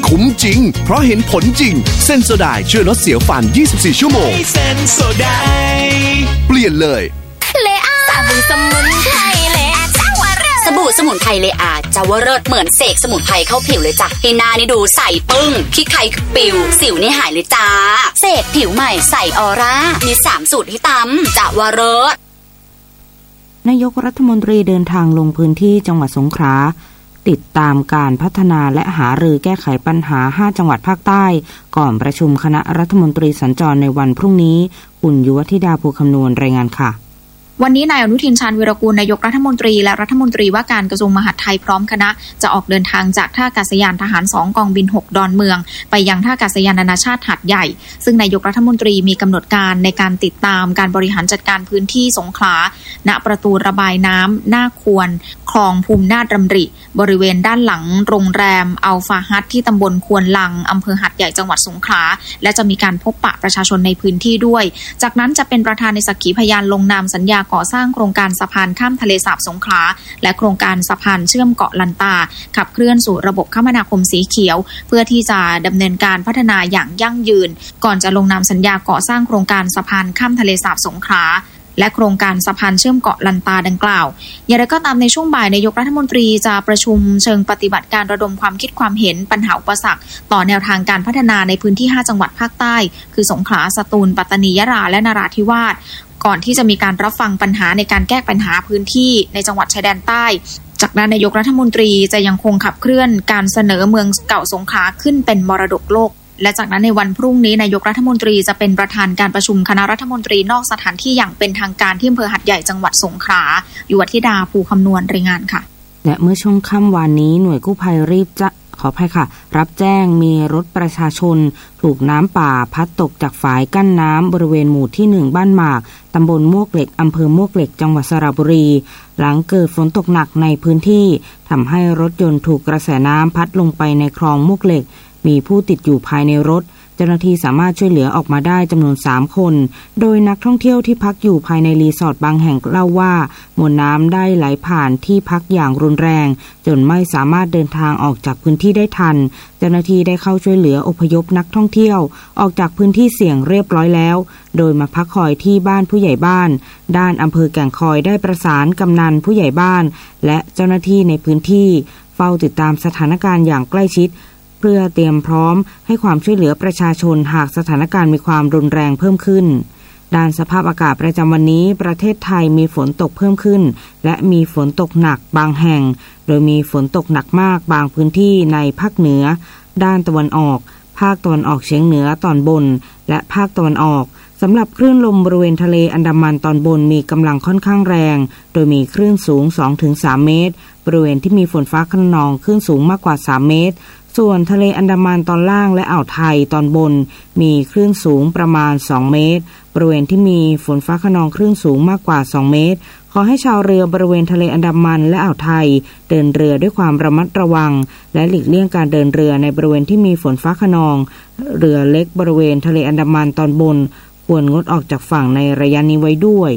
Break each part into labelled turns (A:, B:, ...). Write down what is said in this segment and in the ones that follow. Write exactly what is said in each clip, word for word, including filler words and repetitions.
A: คุ้มจริงเพราะเห็นผลจริงเซนโซไดช่วยลดเสียวฟันยี่สิบสี่ชั่วโมง
B: เซนโซได
A: เปลี่ยนเลย
C: เลอาสบู่สมุนไพรเลอาจาวเริศสบู่สมุนไพรเลอาจาวเริศเหมือนเสกสมุนไพรเข้าผิวเลยจ้ะให้หน้านี่ดูใสปึ้งขี้ไข่ปิวสิวนี่หายเลยจ้าเสกผิวใหม่ใสออร่ามีสามสูตรให้ตำจาวเริศ
D: นายกรัฐมนตรีเดินทางลงพื้นที่จังหวัดสงขลาติดตามการพัฒนาและหารือแก้ไขปัญหาห้าจังหวัดภาคใต้ก่อนประชุมคณะรัฐมนตรีสัญจรในวันพรุ่งนี้คุณยุวธิดาภูคำนวณรายงานค่ะ
E: วันนี้นายอนุทินชาญวีรกูลนายกรัฐมนตรีและรัฐมนตรีว่าการกระทรวงมหาดไทยพร้อมคณะจะออกเดินทางจากท่าอากาศยานทหารสองกองบินหกดอนเมืองไปยังท่าอากาศยานนานาชาติหาดใหญ่ซึ่งนายกรัฐมนตรีมีกำหนดการในการติดตามการบริหารจัดการพื้นที่สงขลาณประตูระบายน้ำหน้าควรคลองภูมินาถรำริบริเวณด้านหลังโรงแรมอัลฟาฮัทที่ตำบลควนลังอำเภอหาดใหญ่จังหวัดสงขลาและจะมีการพบปะประชาชนในพื้นที่ด้วยจากนั้นจะเป็นประธานในสักขีพยานลงนามสัญญาก่อสร้างโครงการสะพานข้ามทะเลสาบสงขลาและโครงการสะพานเชื่อมเกาะลันตาขับเคลื่อนสู่ระบบคมนาคมสีเขียวเพื่อที่จะดำเนินการพัฒนาอย่างยั่งยืนก่อนจะลงนามสัญญาก่อสร้างโครงการสะพานข้ามทะเลสาบสงขลาและโครงการสะพานเชื่อมเกาะลันตาดังกล่าวอย่างไรก็ตามในช่วงบ่ายนายกรัฐมนตรีจะประชุมเชิงปฏิบัติการระดมความคิดความเห็นปัญหาอุปสรรคต่อแนวทางการพัฒนาในพื้นที่ห้าจังหวัดภาคใต้คือสงขลาสตูลปัตตานียะลาและนราธิวาสก่อนที่จะมีการรับฟังปัญหาในการแก้ปัญหาพื้นที่ในจังหวัดชายแดนใต้จากนั้นนายกรัฐมนตรีจะยังคงขับเคลื่อนการเสนอเมืองเก่าสงขลาขึ้นเป็นมรดกโลกและจากนั้นในวันพรุ่งนี้นายกรัฐมนตรีจะเป็นประธานการประชุมคณะรัฐมนตรีนอกสถานที่อย่างเป็นทางการที่อำเภอหาดใหญ่จังหวัดสงขลายุวธิดาภูคำนวณรายงานค่ะ
D: และเมื่อช่วงค่ำวานนี้หน่วยกู้ภัยรีบจะขออภัยค่ะรับแจ้งมีรถประชาชนถูกน้ำป่าพัดตกจากฝายกั้นน้ำบริเวณหมู่ที่หนึ่งบ้านหมากตำบลมวกเหล็กอำเภอมวกเหล็กจังหวัดสระบุรีหลังเกิดฝนตกหนักในพื้นที่ทำให้รถยนต์ถูกกระแสน้ำพัดลงไปในคลองมวกเหล็กมีผู้ติดอยู่ภายในรถเจ้าหน้าที่สามารถช่วยเหลือออกมาได้จำนวนสามคนโดยนักท่องเที่ยวที่พักอยู่ภายในรีสอร์ทบางแห่งเล่าว่ามวลน้ำได้ไหลผ่านที่พักอย่างรุนแรงจนไม่สามารถเดินทางออกจากพื้นที่ได้ทันเจ้าหน้าที่ได้เข้าช่วยเหลืออพยพนักท่องเที่ยวออกจากพื้นที่เสี่ยงเรียบร้อยแล้วโดยมาพักคอยที่บ้านผู้ใหญ่บ้านด้านอำเภอแก่งคอยได้ประสานกำนันผู้ใหญ่บ้านและเจ้าหน้าที่ในพื้นที่เฝ้าติดตามสถานการณ์อย่างใกล้ชิดเพื่อเตรียมพร้อมให้ความช่วยเหลือประชาชนหากสถานการณ์มีความรุนแรงเพิ่มขึ้นด้านสภาพอากาศประจำวันนี้ประเทศไทยมีฝนตกเพิ่มขึ้นและมีฝนตกหนักบางแห่งโดยมีฝนตกหนักมากบางพื้นที่ในภาคเหนือด้านตะวันออกภาคตะวันออกเฉียงเหนือตอนบนและภาคตะวันออกสำหรับคลื่นลมบริเวณทะเลอันดามันตอนบนมีกำลังค่อนข้างแรงโดยมีคลื่นสูง สองถึงสาม เมตรบริเวณที่มีฝนฟ้าคะนองคลื่นสูงมากกว่าสามเมตรส่วนทะเลอันดามันตอนล่างและอ่าวไทยตอนบนมีคลื่นสูงประมาณสองเมตรบริเวณที่มีฝนฟ้าคะนองคลื่นสูงมากกว่าสองเมตรขอให้ชาวเรือบริเวณทะเลอันดามันและอ่าวไทยเดินเรือด้วยความระมัดระวังและหลีกเลี่ยงการเดินเรือในบริเวณที่มีฝนฟ้าคะนองเรือเล็กบริเวณทะเลอันดามันตอนบนควรงดออกจากฝั่งในระยะนี้ไว้ด้วย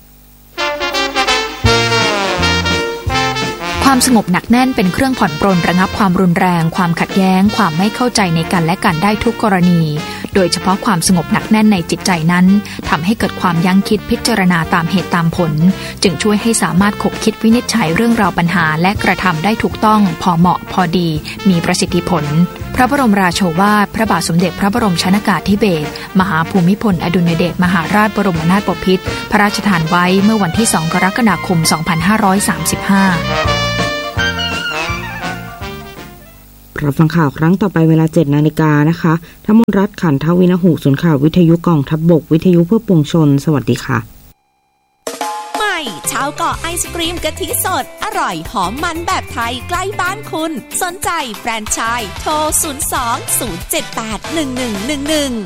F: ความสงบหนักแน่นเป็นเครื่องผ่อนปรนระงับความรุนแรงความขัดแย้งความไม่เข้าใจในกันและกันได้ทุกกรณีโดยเฉพาะความสงบหนักแน่นในจิตใจนั้นทำให้เกิดความยั้งคิดพิจารณาตามเหตุตามผลจึงช่วยให้สามารถคบคิดวินิจฉัยเรื่องราวปัญหาและกระทำได้ถูกต้องพอเหมาะพอดีมีประสิทธิผลพระบรมราโชวาทพระบาทสมเด็จพระบรมชนกาธิเบศรมหาภูมิพลอดุลยเดชมหาราชบรมนาถบพิตรพระราชทานไว้เมื่อวันที่สองกรกฎาคมสองพันห้าร้อยสามสิบห้า
D: รับฟังข่าวครั้งต่อไปเวลา เจ็ดนาฬิกานะคะธมนรัตน์ขันทวินหูศูนย์ข่าววิทยุกองทัพบกวิทยุเพื่อปวงชนสวัสดีค่ะ
G: ใหม่ชาวเกาะไอศกรีมกะทิสดอร่อยหอมมันแบบไทยใกล้บ้านคุณสนใจแฟรนไชส์โทรศูนย์ สอง ศูนย์ เจ็ด แปด หนึ่ง หนึ่ง หนึ่ง หนึ่ง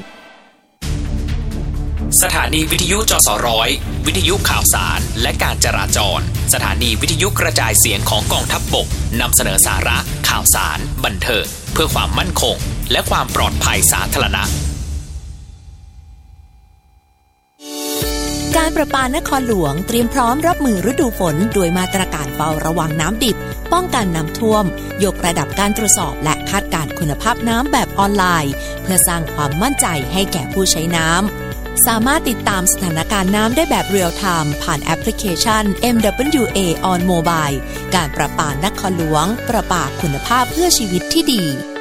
B: สถานีวิทยุจสร้อยวิทยุข่าวสารและการจราจรสถานีวิทยุกระจายเสียงของกองทัพบกนำเสนอสาระข่าวสารบันเทิงเพื่อความมั่นคงและความปลอดภัยสาธารณะ
G: การประปานครหลวงเตรียมพร้อมรับมือฤดูฝนโดยมาตรการเฝ้าระวังน้ำดิบป้องกันน้ำท่วมยกระดับการตรวจสอบและคาดการณ์คุณภาพน้ำแบบออนไลน์เพื่อสร้างความมั่นใจให้แก่ผู้ใช้น้ำสามารถติดตามสถานการณ์น้ำได้แบบเรียลไทม์ผ่านแอปพลิเคชัน เอ็ม ดับเบิลยู เอ on Mobile การประปานครหลวงประปาคุณภาพเพื่อชีวิตที่ดี